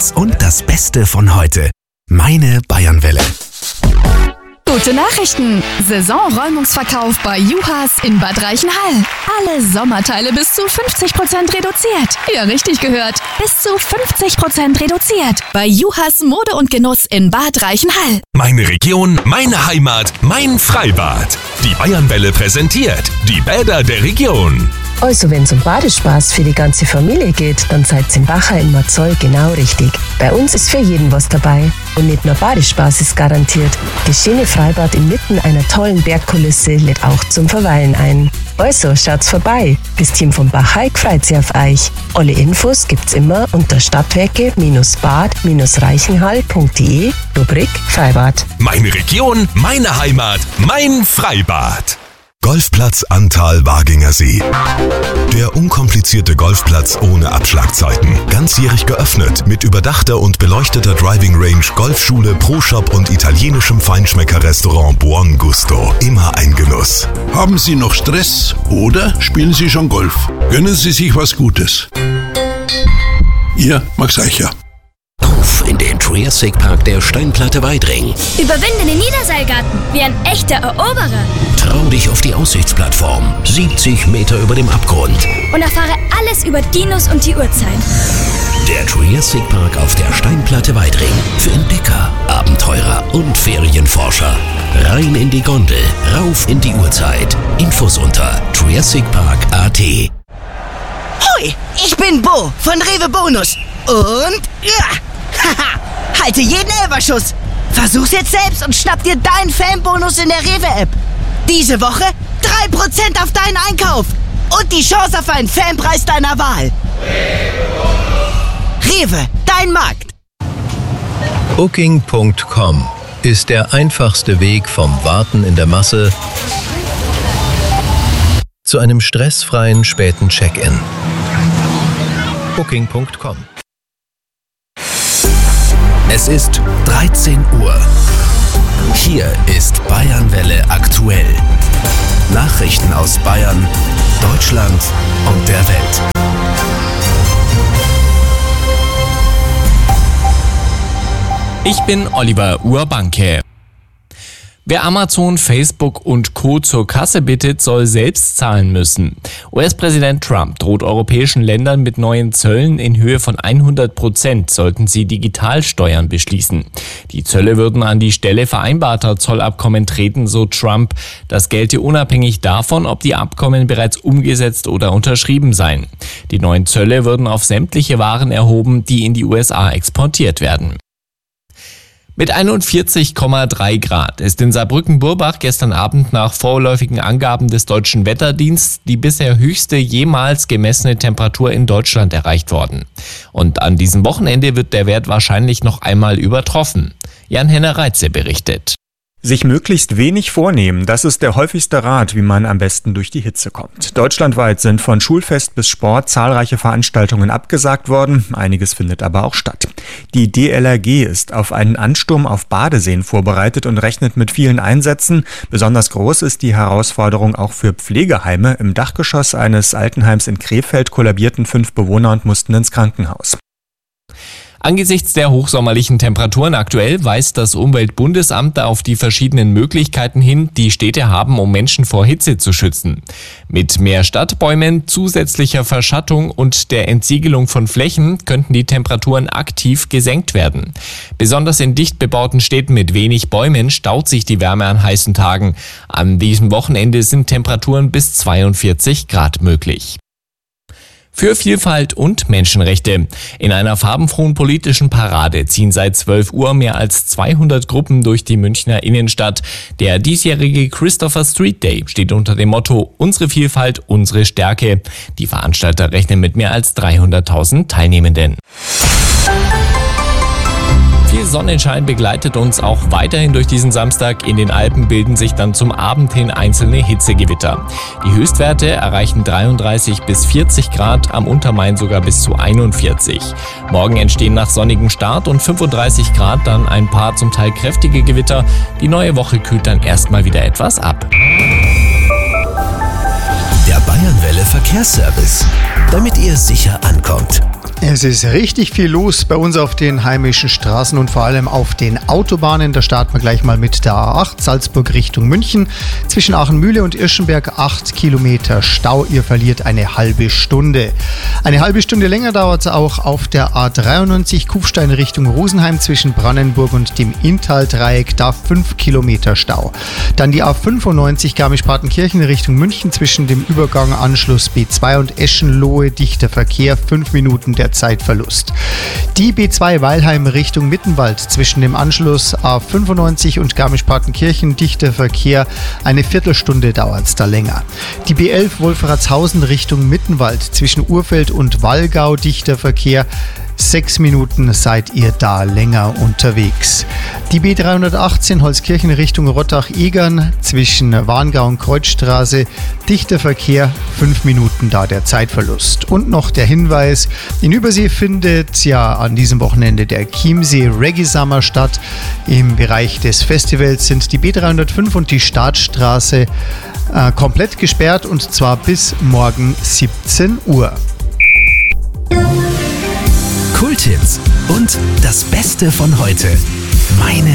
Sportplatz und das Beste von heute. Meine Bayernwelle. Gute Nachrichten! Saisonräumungsverkauf bei Juhas in Bad Reichenhall. Alle Sommerteile bis zu 50% reduziert. Ja, richtig gehört. Bis zu 50% reduziert. Bei Juhas Mode und Genuss in Bad Reichenhall. Meine Region, meine Heimat, mein Freibad. Die Bayernwelle präsentiert die Bäder der Region. Also wenn es um Badespaß für die ganze Familie geht, dann seid's im Bacher in Marzoll genau richtig. Bei uns ist für jeden was dabei. Und nicht nur Badespaß ist garantiert. Das schöne Freibad inmitten einer tollen Bergkulisse lädt auch zum Verweilen ein. Also schaut's vorbei. Das Team vom Bachhaik freut sich auf euch. Alle Infos gibt's immer unter stadtwerke-bad-reichenhall.de, Rubrik Freibad. Meine Region, meine Heimat, mein Freibad. Golfplatz Antal Waginger See. Der unkomplizierte Golfplatz ohne Abschlagzeiten. Ganzjährig geöffnet mit überdachter und beleuchteter Driving Range, Golfschule, Pro-Shop und italienischem Feinschmecker-Restaurant Buon Gusto. Immer ein Genuss. Haben Sie noch Stress oder spielen Sie schon Golf? Gönnen Sie sich was Gutes. Ihr Max Eicher. Auf in den Triassic Park der Steinplatte Weidring. Überwinde den Niederseilgarten wie ein echter Eroberer. Trau dich auf die Aussichtsplattform, 70 Meter über dem Abgrund. Und erfahre alles über Dinos und die Urzeit. Der Triassic Park auf der Steinplatte Weidring. Für Entdecker, Abenteurer und Ferienforscher. Rein in die Gondel, rauf in die Urzeit. Infos unter triassicpark.at. Hoi, ich bin Bo von Rewe Bonus. Und haha, halte jeden Elferschuss. Versuch's jetzt selbst und schnapp dir deinen Fanbonus in der Rewe-App. Diese Woche 3% auf deinen Einkauf und die Chance auf einen Fanpreis deiner Wahl. Rewe, dein Markt. Booking.com ist der einfachste Weg vom Warten in der Masse zu einem stressfreien späten Check-in. Booking.com. Es ist 13 Uhr. Hier ist Bayernwelle aktuell. Nachrichten aus Bayern, Deutschland und der Welt. Ich bin Oliver Urbanke. Wer Amazon, Facebook und Co. zur Kasse bittet, soll selbst zahlen müssen. US-Präsident Trump droht europäischen Ländern mit neuen Zöllen in Höhe von 100%, sollten sie Digitalsteuern beschließen. Die Zölle würden an die Stelle vereinbarter Zollabkommen treten, so Trump. Das gelte unabhängig davon, ob die Abkommen bereits umgesetzt oder unterschrieben seien. Die neuen Zölle würden auf sämtliche Waren erhoben, die in die USA exportiert werden. Mit 41,3 Grad ist in Saarbrücken-Burbach gestern Abend nach vorläufigen Angaben des Deutschen Wetterdienstes die bisher höchste jemals gemessene Temperatur in Deutschland erreicht worden. Und an diesem Wochenende wird der Wert wahrscheinlich noch einmal übertroffen. Jan-Henner Reitze berichtet. Sich möglichst wenig vornehmen, das ist der häufigste Rat, wie man am besten durch die Hitze kommt. Deutschlandweit sind von Schulfest bis Sport zahlreiche Veranstaltungen abgesagt worden, einiges findet aber auch statt. Die DLRG ist auf einen Ansturm auf Badeseen vorbereitet und rechnet mit vielen Einsätzen. Besonders groß ist die Herausforderung auch für Pflegeheime. Im Dachgeschoss eines Altenheims in Krefeld kollabierten 5 Bewohner und mussten ins Krankenhaus. Angesichts der hochsommerlichen Temperaturen aktuell weist das Umweltbundesamt auf die verschiedenen Möglichkeiten hin, die Städte haben, um Menschen vor Hitze zu schützen. Mit mehr Stadtbäumen, zusätzlicher Verschattung und der Entsiegelung von Flächen könnten die Temperaturen aktiv gesenkt werden. Besonders in dicht bebauten Städten mit wenig Bäumen staut sich die Wärme an heißen Tagen. An diesem Wochenende sind Temperaturen bis 42 Grad möglich. Für Vielfalt und Menschenrechte. In einer farbenfrohen politischen Parade ziehen seit 12 Uhr mehr als 200 Gruppen durch die Münchner Innenstadt. Der diesjährige Christopher Street Day steht unter dem Motto Unsere Vielfalt, unsere Stärke. Die Veranstalter rechnen mit mehr als 300.000 Teilnehmenden. Viel Sonnenschein begleitet uns auch weiterhin durch diesen Samstag. In den Alpen bilden sich dann zum Abend hin einzelne Hitzegewitter. Die Höchstwerte erreichen 33 bis 40 Grad, am Untermain sogar bis zu 41. Morgen entstehen nach sonnigem Start und 35 Grad dann ein paar zum Teil kräftige Gewitter. Die neue Woche kühlt dann erstmal wieder etwas ab. Der Bayernwelle Verkehrsservice, damit ihr sicher ankommt. Es Es ist richtig viel los bei uns auf den heimischen Straßen und vor allem auf den Autobahnen. Da starten wir gleich mal mit der A8 Salzburg Richtung München. Zwischen Aachenmühle und Irschenberg 8 Kilometer Stau. Ihr verliert eine halbe Stunde. Eine halbe Stunde länger dauert es auch auf der A93 Kufstein Richtung Rosenheim zwischen Brannenburg und dem Inntal-Dreieck. Da 5 Kilometer Stau. Dann die A95 Garmisch-Partenkirchen Richtung München zwischen dem Übergang Anschluss B2 und Eschenlohe. Dichter Verkehr, 5 Minuten der Zeitverlust. Die B2 Weilheim Richtung Mittenwald zwischen dem Anschluss A95 und Garmisch-Partenkirchen, dichter Verkehr, eine Viertelstunde dauert es da länger. Die B11 Wolfratshausen Richtung Mittenwald zwischen Urfeld und Wallgau, dichter Verkehr, 6 Minuten seid ihr da länger unterwegs. Die B318 Holzkirchen Richtung Rottach-Egern zwischen Warngau und Kreuzstraße, dichter Verkehr, 5 Minuten da der Zeitverlust. Und noch der Hinweis, in Übersee findet ja an diesem Wochenende der Chiemsee Reggae Summer statt. Im Bereich des Festivals sind die B305 und die Startstraße komplett gesperrt und zwar bis morgen 17 Uhr. Kulthits und das Beste von heute. Meine